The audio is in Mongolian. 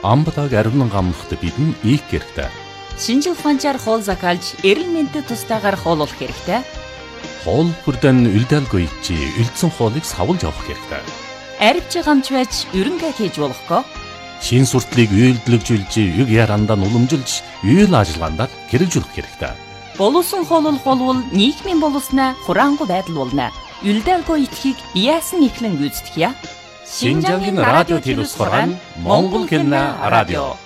амбатаг ариунан гамнахад бидэн ийх хэрэгтэй. Шинжил ухаанчаар хоол закалж, эрүүл мэндэд тустайгаар хооллох хэрэгтэй. Хоол бүрдэн үлдээлгүй чи үлдсэн хоолыг савлж авах хэрэгтэй. Арвч гамч байж ерөнгээ хийж болохгүй. Шин суртлыг үйлдэлжүүлж, юг ярандаа уламжилж, үйл ажиллагаанд хэрэгжүүлэх хэрэгтэй. Боловсон хооллох болвол нийгмийн боловсноо хураангуй байдал болно. Үлдээлгүй итгэхийг яасан ихлэн гүйцэтгэе. Шинжаагийн радио телевиз хорон Монгол хэлний радио